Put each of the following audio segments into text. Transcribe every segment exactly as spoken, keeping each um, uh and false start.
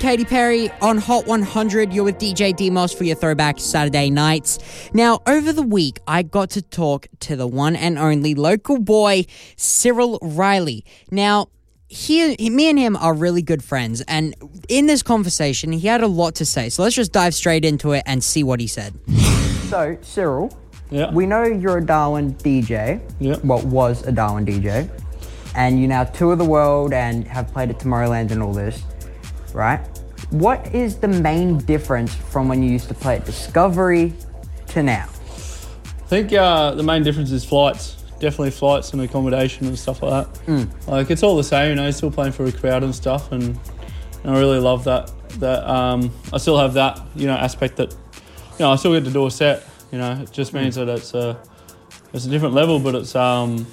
Katy Perry on Hot one hundred. You're with D J Demos for your Throwback Saturday nights. Now, over the week, I got to talk to the one and only local boy, Cyril Riley. Now, he, me and him are really good friends, and in this conversation, he had a lot to say. So let's just dive straight into it and see what he said. So, Cyril, yeah. we know you're a Darwin D J. Yeah. Well, was a Darwin D J. And you now tour the world and have played at Tomorrowland and all this, right? What is the main difference from when you used to play at Discovery to now? I think uh, the main difference is flights. Definitely flights and accommodation and stuff like that. Mm. Like, it's all the same, you know, still playing for a crowd and stuff, and, and I really love that. That um, I still have that, you know, aspect that, you know, I still get to do a set, you know. It just means mm. that it's a, it's a different level, but it's... Um,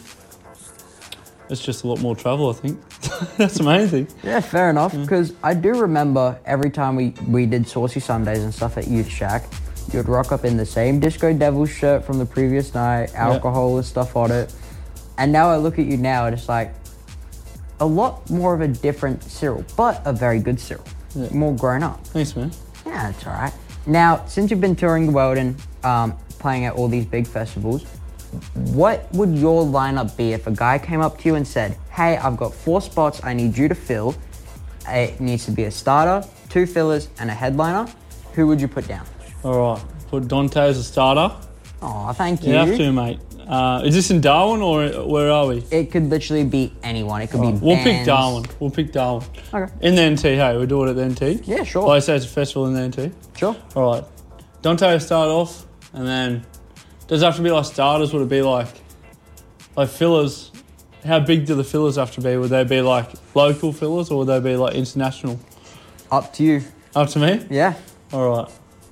It's just a lot more travel, I think. That's the main thing. Yeah, fair enough. Because yeah. I do remember every time we, we did Saucy Sundays and stuff at Youth Shack, you'd rock up in the same Disco Devils shirt from the previous night, alcohol yeah. and stuff on it. And now I look at you now and it's like a lot more of a different Cyril, but a very good Cyril. Yeah. More grown up. Thanks, man. Yeah, that's all right. Now, since you've been touring the world and um, playing at all these big festivals, what would your lineup be if a guy came up to you and said, hey, I've got four spots I need you to fill. It needs to be a starter, two fillers, and a headliner. Who would you put down? All right. Put Dante as a starter. Oh, thank you. You have to, mate. Uh, is this in Darwin or where are we? It could literally be anyone. It could right. be We'll bands. pick Darwin. We'll pick Darwin. Okay. In the N T, hey? We'll do it at the N T? Yeah, sure. Like I say, it's a festival in the N T? Sure. All right. Dante will start off, and then... Does it have to be like starters? Would it be like like fillers? How big do the fillers have to be? Would they be like local fillers or would they be like international? Up to you. Up to me? Yeah. All right.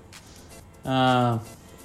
Uh,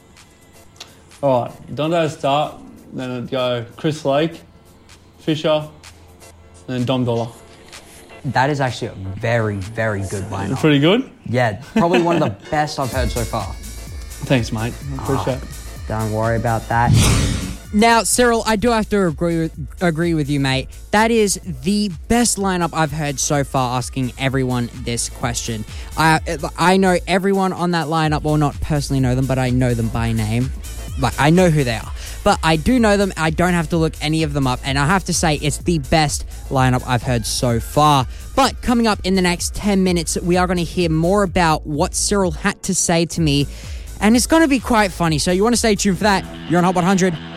all right. Dante start. Then it'd go Chris Lake, Fisher, and then Dom Dollar. That is actually a very, very good lineup. Pretty good? Yeah. Probably one of the best I've heard so far. Thanks, mate. I appreciate oh. it. Don't worry about that. Now, Cyril, I do have to agree with, agree with you, mate. That is the best lineup I've heard so far, asking everyone this question. I I know everyone on that lineup, well, not personally know them, but I know them by name. Like, I know who they are. But I do know them. I don't have to look any of them up. And I have to say, it's the best lineup I've heard so far. But coming up in the next ten minutes, we are going to hear more about what Cyril had to say to me. And it's going to be quite funny. So you want to stay tuned for that. You're on Hot one hundred.